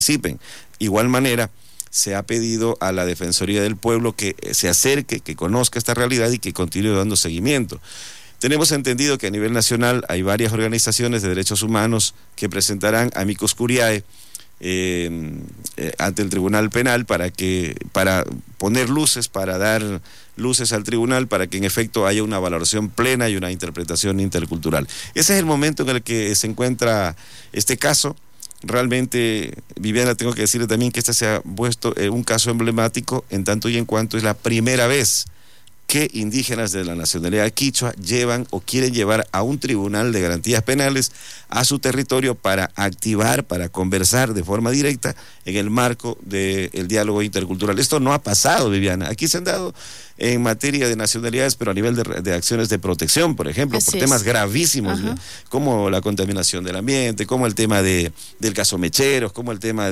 participen. Igual manera, se ha pedido a la Defensoría del Pueblo que se acerque, que conozca esta realidad y que continúe dando seguimiento. Tenemos entendido que a nivel nacional hay varias organizaciones de derechos humanos que presentarán amicus curiae ante el Tribunal Penal para poner luces, para dar luces al tribunal, para que en efecto haya una valoración plena y una interpretación intercultural. Ese es el momento en el que se encuentra este caso. Realmente, Viviana, tengo que decirle también que este se ha puesto un caso emblemático en tanto y en cuanto es la primera vez que indígenas de la nacionalidad quichua llevan o quieren llevar a un tribunal de garantías penales a su territorio para activar, para conversar de forma directa en el marco del diálogo intercultural. Esto no ha pasado, Viviana. Aquí se han dado en materia de nacionalidades, pero a nivel de acciones de protección, por ejemplo, por temas gravísimos, como la contaminación del ambiente, como el tema del caso Mecheros, como el tema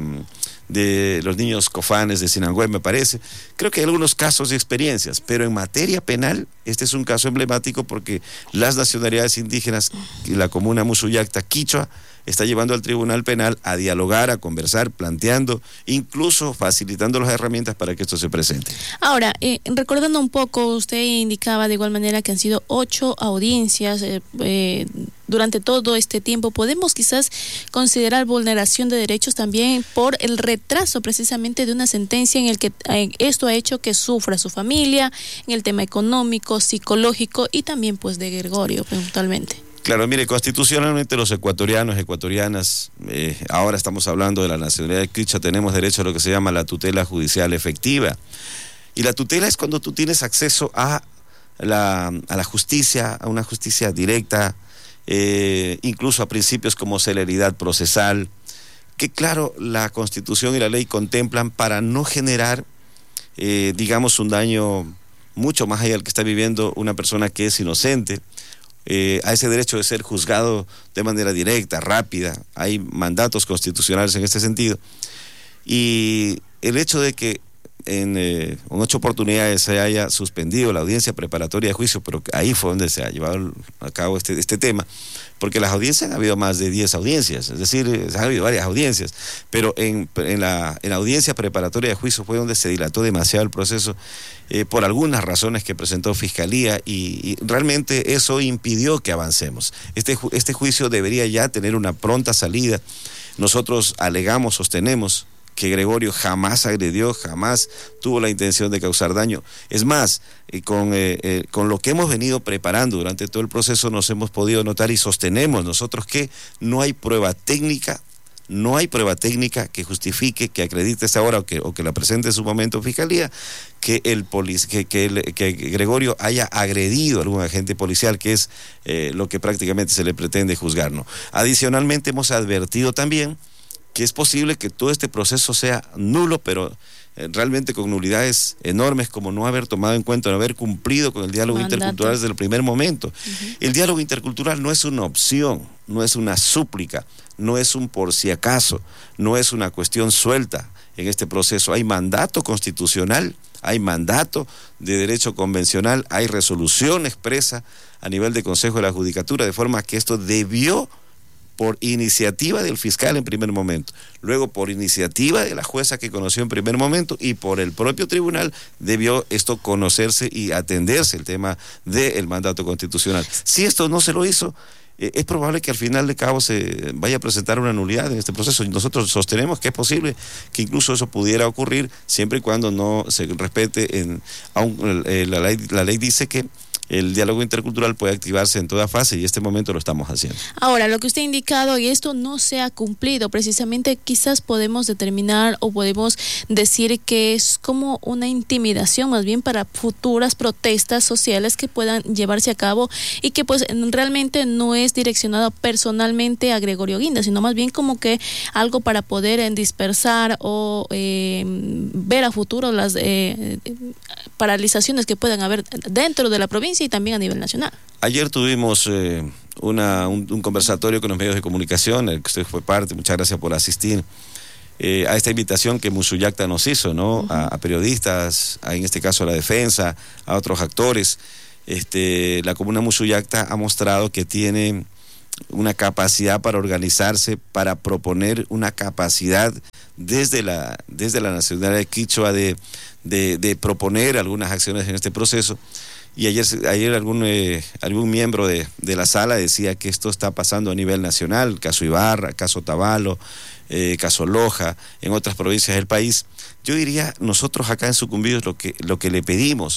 de los niños cofanes de Sinangüe, me parece. Creo que hay algunos casos y experiencias, pero en materia penal, este es un caso emblemático porque las nacionalidades indígenas y la comuna Musuyacta quichua está llevando al Tribunal Penal a dialogar, a conversar, planteando, incluso facilitando las herramientas para que esto se presente. Ahora, recordando un poco, usted indicaba de igual manera que han sido 8 audiencias durante todo este tiempo. ¿Podemos quizás considerar vulneración de derechos también por el retraso precisamente de una sentencia en el que esto ha hecho que sufra su familia, en el tema económico, psicológico y también pues de Gregorio puntualmente? Claro, mire, constitucionalmente los ecuatorianas, ahora estamos hablando de la nacionalidad quichua, tenemos derecho a lo que se llama la tutela judicial efectiva. Y la tutela es cuando tú tienes acceso a la justicia, a una justicia directa, incluso a principios como celeridad procesal, que claro, la Constitución y la ley contemplan para no generar, digamos, un daño mucho más allá del que está viviendo una persona que es inocente, a ese derecho de ser juzgado de manera directa, rápida. Hay mandatos constitucionales en este sentido, y el hecho de que en 8 oportunidades se haya suspendido la audiencia preparatoria de juicio, pero ahí fue donde se ha llevado a cabo este tema, porque las audiencias han habido más de 10 audiencias, es decir, han habido varias audiencias, pero en la audiencia preparatoria de juicio fue donde se dilató demasiado el proceso por algunas razones que presentó Fiscalía, y realmente eso impidió que avancemos. Este juicio debería ya tener una pronta salida. Nosotros alegamos, sostenemos que Gregorio jamás agredió, jamás tuvo la intención de causar daño. Es más, con lo que hemos venido preparando durante todo el proceso nos hemos podido notar y sostenemos nosotros que no hay prueba técnica que justifique, que acredite esta hora o que la presente en su momento Fiscalía, que Gregorio haya agredido a algún agente policial, que es lo que prácticamente se le pretende juzgar, ¿no? Adicionalmente hemos advertido también que es posible que todo este proceso sea nulo, pero realmente con nulidades enormes, como no haber tomado en cuenta, no haber cumplido con el diálogo intercultural desde el primer momento. El diálogo intercultural no es una opción, no es una súplica, no es un por si acaso, no es una cuestión suelta en este proceso. Hay mandato constitucional, hay mandato de derecho convencional, hay resolución expresa a nivel de Consejo de la Judicatura, de forma que esto debió, por iniciativa del fiscal en primer momento, luego por iniciativa de la jueza que conoció en primer momento y por el propio tribunal, debió esto conocerse y atenderse el tema del mandato constitucional. Si esto no se lo hizo, es probable que al final de cabo se vaya a presentar una nulidad en este proceso. Nosotros sostenemos que es posible que incluso eso pudiera ocurrir siempre y cuando no se respete, la ley dice que el diálogo intercultural puede activarse en toda fase, y en este momento lo estamos haciendo. Ahora, lo que usted ha indicado, y esto no se ha cumplido, precisamente quizás podemos determinar o podemos decir que es como una intimidación más bien para futuras protestas sociales que puedan llevarse a cabo, y que pues realmente no es direccionado personalmente a Gregorio Guinda, sino más bien como que algo para poder dispersar o ver a futuro las paralizaciones que puedan haber dentro de la provincia y también a nivel nacional. Ayer tuvimos un conversatorio con los medios de comunicación, el que usted fue parte, muchas gracias por asistir a esta invitación que Musuyacta nos hizo, ¿no? A periodistas, en este caso a la defensa, a otros actores. La comuna Musuyacta ha mostrado que tiene una capacidad para organizarse, para proponer una capacidad desde la nacionalidad quichua de proponer algunas acciones en este proceso. Y ayer algún miembro de la sala decía que esto está pasando a nivel nacional, caso Ibarra, caso Otavalo, caso Loja, en otras provincias del país. Yo diría, nosotros acá en Sucumbíos lo que le pedimos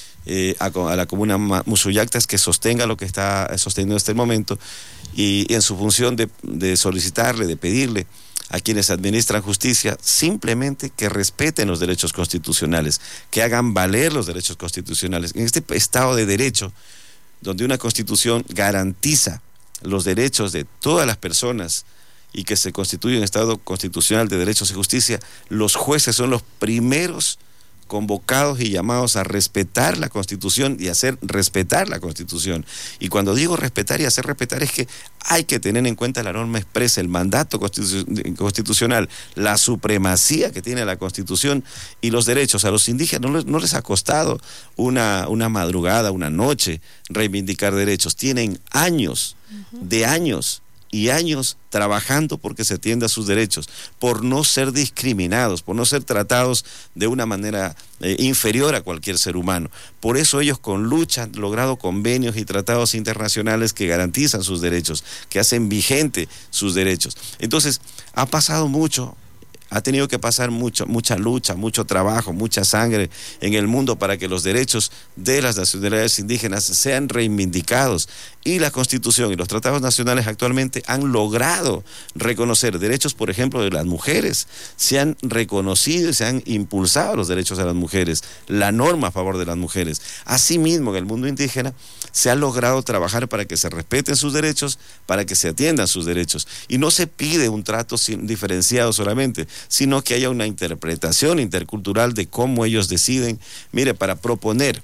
a la comuna Musuyacta es que sostenga lo que está sosteniendo en este momento, y en su función de solicitarle, de pedirle a quienes administran justicia, simplemente que respeten los derechos constitucionales, que hagan valer los derechos constitucionales. En este Estado de Derecho, donde una Constitución garantiza los derechos de todas las personas y que se constituye un Estado constitucional de derechos y justicia, los jueces son los primeros convocados y llamados a respetar la Constitución y hacer respetar la Constitución. Y cuando digo respetar y hacer respetar, es que hay que tener en cuenta la norma expresa, el mandato constitucional, la supremacía que tiene la Constitución y los derechos. A los indígenas no les ha costado una madrugada, una noche reivindicar derechos. Tienen años, de años y años trabajando porque se atienda a sus derechos, por no ser discriminados, por no ser tratados de una manera inferior a cualquier ser humano. Por eso ellos con lucha han logrado convenios y tratados internacionales que garantizan sus derechos, que hacen vigente sus derechos. Entonces, ha pasado mucho. Ha tenido que pasar mucha lucha, mucho trabajo, mucha sangre en el mundo para que los derechos de las nacionalidades indígenas sean reivindicados. Y la Constitución y los tratados nacionales actualmente han logrado reconocer derechos, por ejemplo, de las mujeres. Se han reconocido y se han impulsado los derechos de las mujeres, la norma a favor de las mujeres. Asimismo, en el mundo indígena se ha logrado trabajar para que se respeten sus derechos, para que se atiendan sus derechos. Y no se pide un trato diferenciado solamente, sino que haya una interpretación intercultural de cómo ellos deciden. Mire, para proponer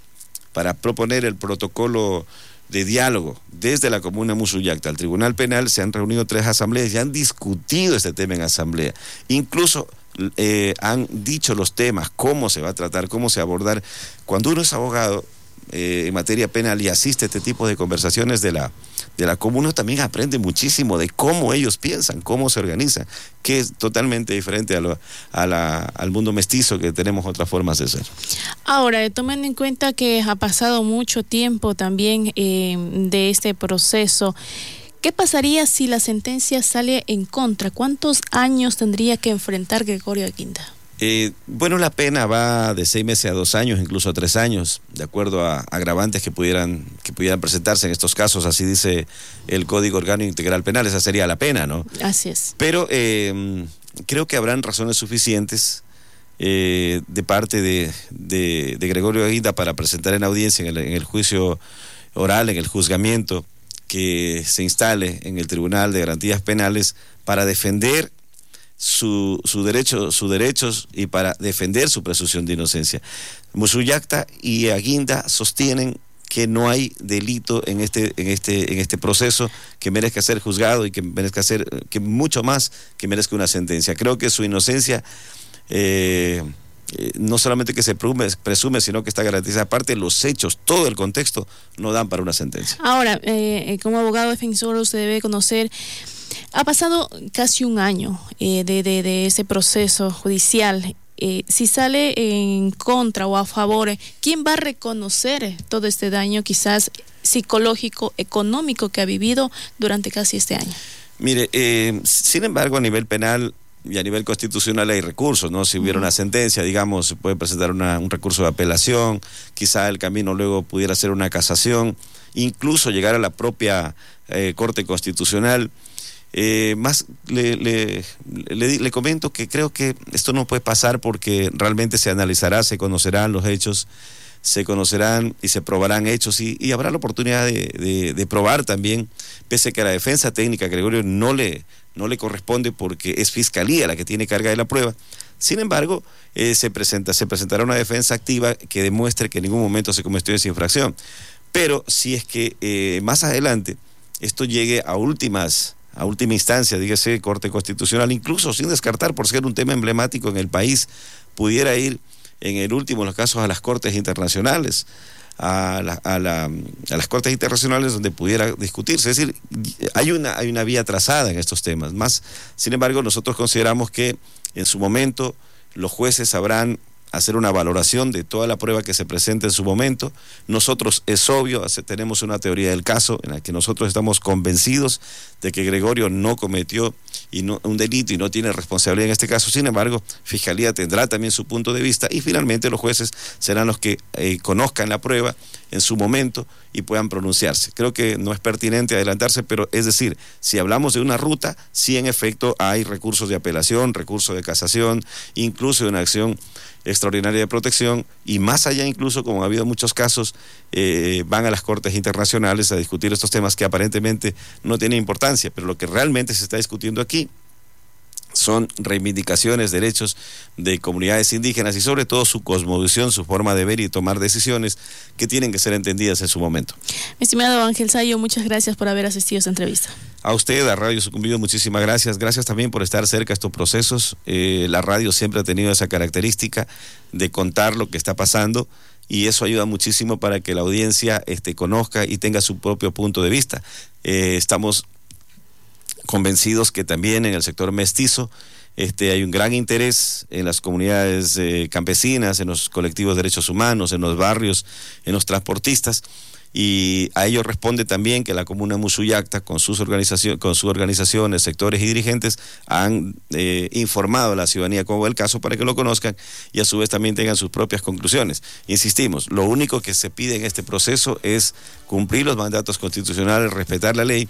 el protocolo de diálogo desde la comuna Musuyacta al Tribunal Penal, se han reunido 3 asambleas y han discutido este tema en asamblea. Incluso han dicho los temas, cómo se va a tratar, cómo se va a abordar. Cuando uno es abogado en materia penal y asiste a este tipo de conversaciones de la comuna, también aprende muchísimo de cómo ellos piensan, cómo se organizan, que es totalmente diferente al mundo mestizo, que tenemos otras formas de ser. Ahora, tomando en cuenta que ha pasado mucho tiempo también de este proceso, ¿qué pasaría si la sentencia sale en contra? ¿Cuántos años tendría que enfrentar Gregorio Aguinda? Bueno, la pena va de 6 meses a 2 años, incluso a 3 años, de acuerdo a agravantes que pudieran presentarse en estos casos. Así dice el Código Orgánico Integral Penal, esa sería la pena, ¿no? Así es. Pero creo que habrán razones suficientes de parte de Gregorio Aguinda para presentar en audiencia, en el juicio oral, en el juzgamiento que se instale en el Tribunal de Garantías Penales, para defender sus derechos y para defender su presunción de inocencia. Musuyacta y Aguinda sostienen que no hay delito en este proceso que merezca ser juzgado y que merezca que mucho más que merezca una sentencia. Creo que su inocencia no solamente que se presume, sino que está garantizada. Aparte, los hechos, todo el contexto no dan para una sentencia. Ahora, como abogado defensor, usted debe conocer. Ha pasado casi un año de ese proceso judicial. Si sale en contra o a favor, ¿quién va a reconocer todo este daño, quizás psicológico, económico, que ha vivido durante casi este año? Mire, sin embargo, a nivel penal y a nivel constitucional hay recursos, ¿no? Si hubiera una sentencia, digamos, se puede presentar un recurso de apelación, quizá el camino luego pudiera ser una casación, incluso llegar a la propia Corte Constitucional. Más le comento que creo que esto no puede pasar, porque realmente se analizará, se conocerán los hechos, se conocerán y se probarán hechos, y habrá la oportunidad de probar también, pese a que a la defensa técnica, Gregorio, no le corresponde, porque es Fiscalía la que tiene carga de la prueba. Sin embargo, se presentará una defensa activa que demuestre que en ningún momento se cometió esa infracción. Pero si es que más adelante esto llegue a última instancia, dígase Corte Constitucional, incluso sin descartar, por ser un tema emblemático en el país, pudiera ir en el último de los casos a las Cortes Internacionales, a las cortes internacionales donde pudiera discutirse. Es decir, hay una vía trazada en estos temas. Sin embargo, nosotros consideramos que en su momento los jueces sabrán hacer una valoración de toda la prueba que se presente en su momento. Nosotros, es obvio, tenemos una teoría del caso en la que nosotros estamos convencidos de que Gregorio no cometió un delito y no tiene responsabilidad en este caso. Sin embargo, Fiscalía tendrá también su punto de vista y finalmente los jueces serán los que conozcan la prueba en su momento y puedan pronunciarse. Creo que no es pertinente adelantarse, pero es decir, si hablamos de una ruta, sí en efecto hay recursos de apelación, recursos de casación, incluso de una acción extraordinaria de protección, y más allá incluso, como ha habido muchos casos, van a las cortes internacionales a discutir estos temas que aparentemente no tienen importancia, pero lo que realmente se está discutiendo aquí son reivindicaciones, derechos de comunidades indígenas y sobre todo su cosmovisión, su forma de ver y tomar decisiones que tienen que ser entendidas en su momento. Mi estimado Ángel Sayo, muchas gracias por haber asistido a esta entrevista. A usted, a Radio Sucumbíos, muchísimas gracias. Gracias también por estar cerca de estos procesos. La radio siempre ha tenido esa característica de contar lo que está pasando y eso ayuda muchísimo para que la audiencia conozca y tenga su propio punto de vista. Estamos convencidos que también en el sector mestizo hay un gran interés en las comunidades campesinas, en los colectivos de derechos humanos, en los barrios, en los transportistas, y a ello responde también que la comuna Musuyacta con sus organizaciones, sectores y dirigentes han informado a la ciudadanía como el caso para que lo conozcan y a su vez también tengan sus propias conclusiones. Insistimos, lo único que se pide en este proceso es cumplir los mandatos constitucionales, respetar la ley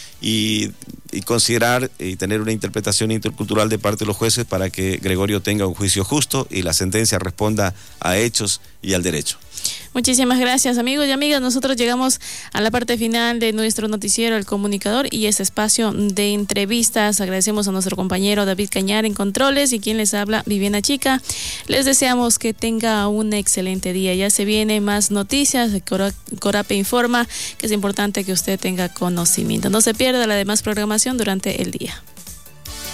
y considerar y tener una interpretación intercultural de parte de los jueces para que Gregorio tenga un juicio justo y la sentencia responda a hechos y al derecho. Muchísimas gracias, amigos y amigas. Nosotros llegamos a la parte final de nuestro noticiero El Comunicador y este espacio de entrevistas. Agradecemos a nuestro compañero David Cañar en controles y quien les habla, Viviana Chica. Les deseamos que tenga un excelente día. Ya se vienen más noticias. Corape informa que es importante que usted tenga conocimiento. No se pierda la demás programación durante el día.